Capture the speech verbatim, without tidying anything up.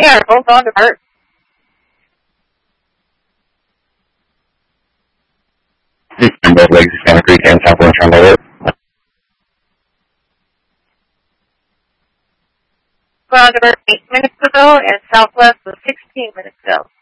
They are both on depart. And both legs, Santa Creek and Southwest on alert. On depart eight minutes ago, and Southwest was sixteen minutes ago.